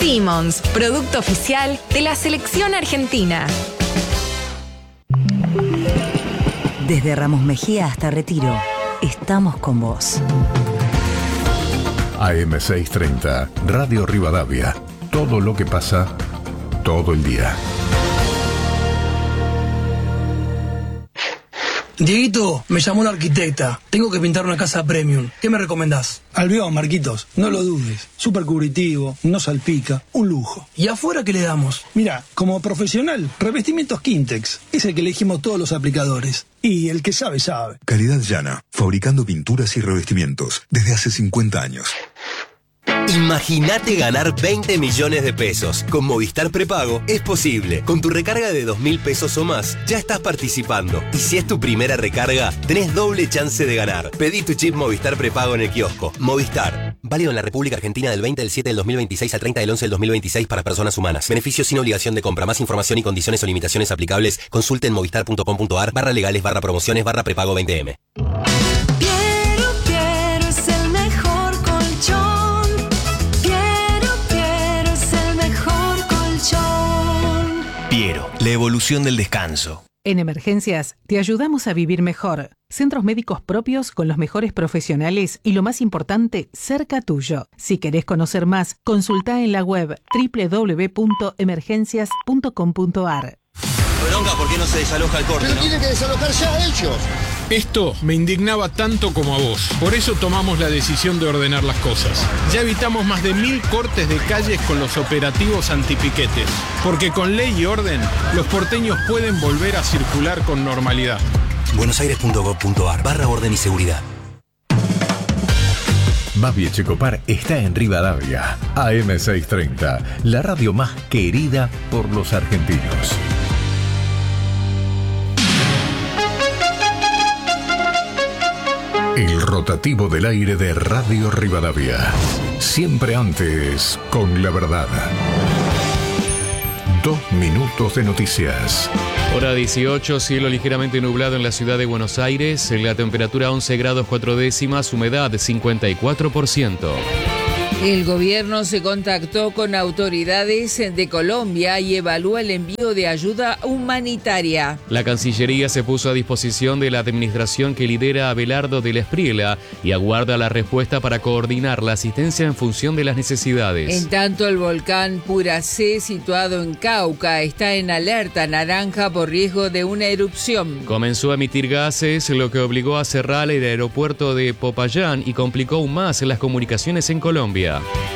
Simmons, producto oficial de la selección argentina. Desde Ramos Mejía hasta Retiro, estamos con vos. AM630, Radio Rivadavia. Todo lo que pasa, todo el día. Dieguito, me llamó una arquitecta. Tengo que pintar una casa premium. ¿Qué me recomendás? Albión, Marquitos. No lo dudes. Súper cubritivo, no salpica. Un lujo. ¿Y afuera qué le damos? Mira, como profesional, revestimientos Quintex. Es el que elegimos todos los aplicadores. Y el que sabe, sabe. Calidad Llana, fabricando pinturas y revestimientos desde hace 50 años. Imagínate ganar 20 millones de pesos. Con Movistar Prepago es posible. Con tu recarga de 2.000 pesos o más, ya estás participando. Y si es tu primera recarga, tenés doble chance de ganar. Pedí tu chip Movistar Prepago en el kiosco. Movistar. Válido en la República Argentina del 20 del 7 del 2026 al 30 del 11 del 2026 para personas humanas. Beneficios sin obligación de compra. Más información y condiciones o limitaciones aplicables. Consulte en movistar.com.ar/legales/prepago 20M. Piero, la evolución del descanso. En Emergencias, te ayudamos a vivir mejor. Centros médicos propios con los mejores profesionales y, lo más importante, cerca tuyo. Si querés conocer más, consultá en la web www.emergencias.com.ar. Bronca, ¿por qué no se desaloja el corte? Pero tienen que desalojar ya ellos. Esto me indignaba tanto como a vos. Por eso tomamos la decisión de ordenar las cosas. Ya evitamos más de 1.000 cortes de calles con los operativos antipiquetes. Porque con ley y orden, los porteños pueden volver a circular con normalidad. buenosaires.gov.ar/orden y seguridad. Babi Echecopar está en Rivadavia. AM630, la radio más querida por los argentinos. El rotativo del aire de Radio Rivadavia. Siempre antes, con la verdad. 2 minutos de noticias. Hora 18, cielo ligeramente nublado en la ciudad de Buenos Aires. La temperatura 11 grados 4 décimas, humedad 54%. El gobierno se contactó con autoridades de Colombia y evalúa el envío de ayuda humanitaria. La Cancillería se puso a disposición de la administración que lidera Abelardo de la Espriella y aguarda la respuesta para coordinar la asistencia en función de las necesidades. En tanto, el volcán Puracé, situado en Cauca, está en alerta naranja por riesgo de una erupción. Comenzó a emitir gases, lo que obligó a cerrar el aeropuerto de Popayán y complicó aún más las comunicaciones en Colombia.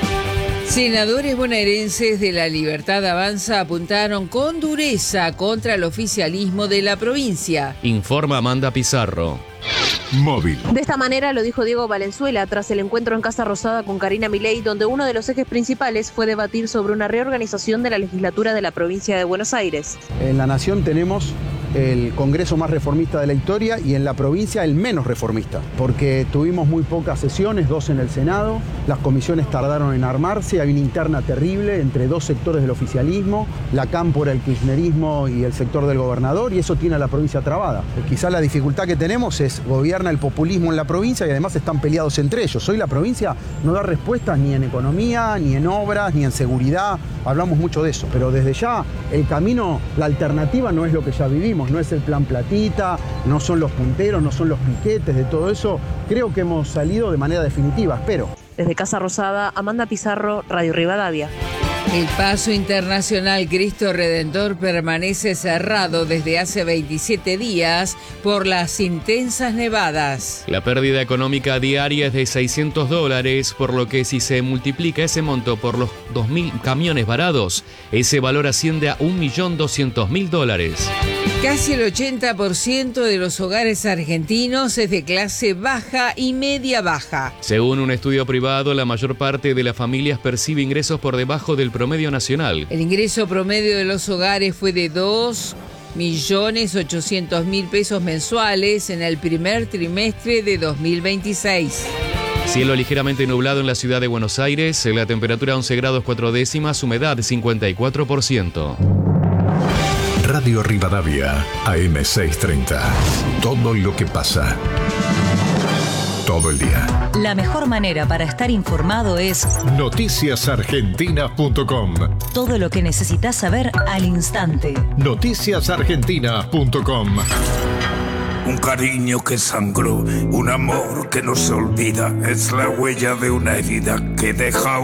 Senadores bonaerenses de La Libertad Avanza apuntaron con dureza contra el oficialismo de la provincia. Informa Amanda Pizarro. Móvil. De esta manera lo dijo Diego Valenzuela tras el encuentro en Casa Rosada con Karina Milei, donde uno de los ejes principales fue debatir sobre una reorganización de la legislatura de la provincia de Buenos Aires. En La Nación tenemos el Congreso más reformista de la historia y en la provincia el menos reformista, porque tuvimos muy pocas sesiones, 2 en el Senado, las comisiones tardaron en armarse, hay una interna terrible entre 2 sectores del oficialismo, la cámpora, el kirchnerismo y el sector del gobernador, y eso tiene a la provincia trabada. Quizá la dificultad que tenemos es gobierna el populismo en la provincia y además están peleados entre ellos. Hoy la provincia no da respuestas ni en economía, ni en obras, ni en seguridad, hablamos mucho de eso, pero desde ya el camino, la alternativa no es lo que ya vivimos. No es el plan platita, no son los punteros, no son los piquetes, de todo eso. Creo que hemos salido de manera definitiva, espero. Desde Casa Rosada, Amanda Pizarro, Radio Rivadavia. El paso internacional Cristo Redentor permanece cerrado desde hace 27 días por las intensas nevadas. La pérdida económica diaria es de $600, por lo que si se multiplica ese monto por los 2.000 camiones varados, ese valor asciende a $1.200.000. Casi el 80% de los hogares argentinos es de clase baja y media baja. Según un estudio privado, la mayor parte de las familias percibe ingresos por debajo del promedio nacional. El ingreso promedio de los hogares fue de 2.800.000 pesos mensuales en el primer trimestre de 2026. Cielo ligeramente nublado en la ciudad de Buenos Aires, la temperatura 11 grados 4 décimas, humedad 54%. Radio Rivadavia, AM630. Todo lo que pasa. todo el día. La mejor manera para estar informado es noticiasargentinas.com. todo lo que necesitas saber al instante. noticiasargentinas.com. Un cariño que sangró, un amor que no se olvida, es la huella de una herida que deja